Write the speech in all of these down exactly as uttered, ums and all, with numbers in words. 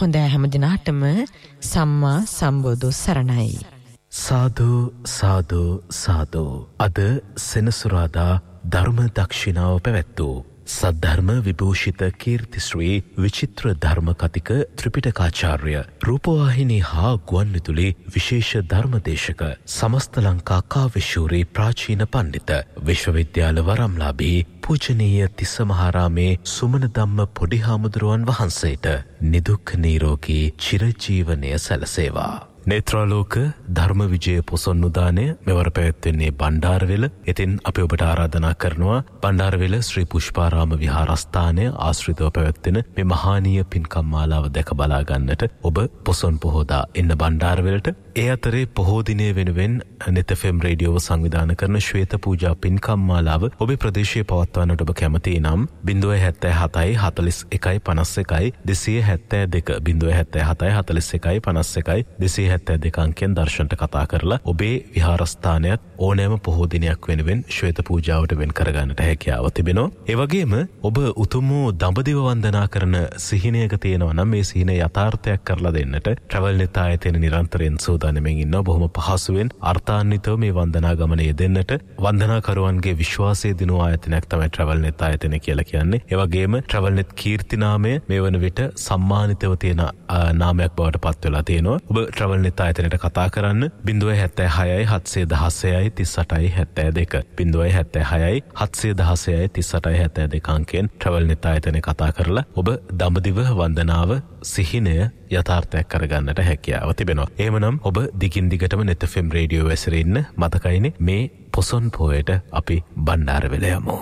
හොඳයි හැම දිනාටම සම්මා සම්බුදු සරණයි. සාදු සාදු සාදු. අද සෙනසුරාදා ධර්ම දක්ෂිනාව පැවැත්වූ සද්ධර්ම විභූෂිත කීර්තිශ්‍රී විචිත්‍ර ධර්ම කතික ත්‍රිපිටකාචාර්ය රූපවාහිනී හා ගුවන්විදුලි විශේෂ ධර්මදේශක සමස්ත ලංකා කාව්‍යශූරී ප්‍රාචීන පණ්ඩිත විශ්වවිද්‍යාල වරම්ලාභී පූජනීය තිස්සමහාරාමේ සුමන ධම්ම පොඩිහාමුදුරුවන් වහන්සේට නිදුක් නිරෝගී චිරජීවනය සැලසේවා. නේත්‍රාලෝක ධර්ම විජය පොසොන් උදානය මෙවර පැවැත්වෙන්නේ බණ්ඩාරවෙල. ඉතින් අපි ඔබට ආරාධනා කරනවා බණ්ඩාරවෙල ශ්‍රී පුෂ්පාරාම විහාරස්ථානය ආශ්‍රිතව පැවැත්වෙන මේ මහානීය පින්කම් මාලාව දැක බලා ගන්නට ඔබ පොසොන් පොහෝදා එන්න බණ්ඩාරවෙලට. ඒ අතරේ පොහෝ දිනය වෙනුවෙන් නෙත් එෆ් එම් රේඩියෝව සංවිධානය කරන ශ්වේත පූජා පින්කම් මාලාව ඔබේ ප්‍රදේශයේ පවත්වන්නට ඔබ කැමති නම් ज़ीरो सात सात හතලිස් එකයි පනස් එකයි දෙසිය හැත්තෑ දෙක ज़ीरो सात सात හතලිස් එකයි පනස් එකයි දෙසිය හැත්තෑ දෙක අංකයෙන් දර්ශනට කතා කරලා ඔබේ විහාරස්ථානයත් ඕනෑම පොහෝ දිනයක් වෙනුවෙන් ශ්වේත පූජාවට වෙන් කරගන්නට හැකියාව තිබෙනවා. ඒ වගේම ඔබ උතුම් වූ දඹදිව වන්දනා කරන සිහිනයක තියෙනවා නම් මේ සිහිනය යථාර්ථයක් කරලා දෙන්නට ට්‍රැවල් නෙත් ආයතන නිරන්තරයෙන් සූදානම්ෙන් ඉන්නවා. බොහොම පහසුවෙන් අර්ථාන්විතව මේ වන්දනා ගමනේ යෙදෙන්නට වන්දනාකරුවන්ගේ විශ්වාසය දිනු ආයතනයක් තමයි ට්‍රැවල් නෙත් ආයතනය කියලා කියන්නේ. ඒ වගේම ට්‍රැවල් නෙත් කීර්ති නාමය මේ වන විට සම්මානිතව තියෙන නාමයක් බවට පත් වෙලා තියෙනවා. ඔබ ට්‍රැවල් නෙත් ආයතනයට කතා කරන්න ज़ीरो सात छह හත්සිය දහසයයි තිස් අටයි හැත්තෑ දෙක ज़ीरो सात छह හත්සිය දහසයයි තිස් අටයි හැත්තෑ දෙක අංකයෙන් ට්‍රැවල් නෙත් ආයතනය කතා කරලා ඔබ දඹදිව වන්දනාව සිහිනය යථාර්ථයක් කරගන්නට හැකියාව තිබෙනවා. එහෙමනම් ඔබ දිගින් දිගටම නෙත් එෆ් එම් රේඩියෝ ඇසුරේ ඉන්න මතකයිනේ මේ පොසොන් පොයට අපි බණ්ඩාරවෙල යමු.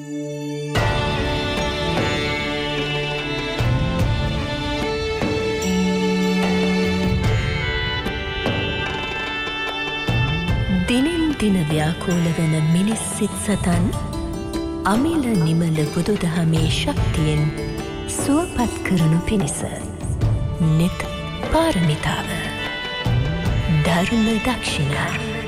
දිනෙන් දින ව්‍යාකූල වන මිනිස් සිත් සතන් අමිල නිමල බුදුදහමේ ශක්තියෙන් සුවපත් කරනු පිණිස නෙත් පාරමිතාව ධර්ම දක්ෂිනා